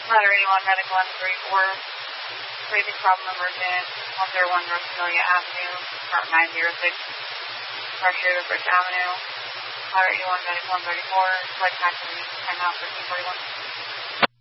Ladder 81, Medic 134, breathing problem emergent, 101 North Amelia Avenue, Part 906, Pressure to Bridge Avenue, Ladder 81, Medic 134, flight taxi, time out 1341.